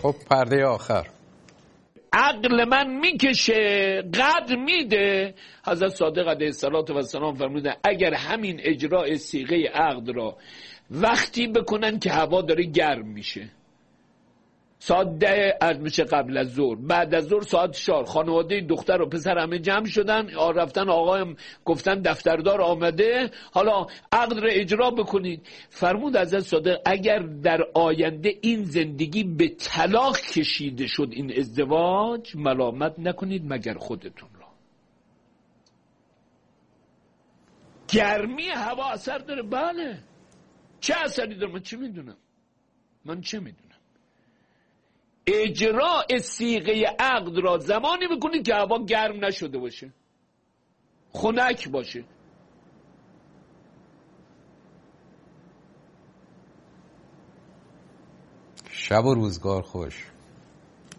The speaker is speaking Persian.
خب پرده آخر. عقل من میکشه، قدر میده. حضرت صادق علیه السلام فرمودن اگر همین اجراء صیغه عقد را وقتی بکنن که هوا داره گرم میشه، ساعت 10 عرض میشه قبل از ظهر، بعد از ظهر ساعت 4، خانواده دختر و پسر همه جمع شدن، رفتن آقایم گفتن دفتردار آمده، حالا عقد را اجرا بکنید. فرمود حضرت صادق اگر در آینده این زندگی به طلاق کشیده شد، این ازدواج، ملامت نکنید مگر خودتون را. گرمی هوا اثر داره؟ بله. چه اثری داره؟ من چه میدونم. اجراء صیغه عقد را زمانی بکنید که هوا گرم نشده باشه، خنک باشه. شب و روزگار خوش.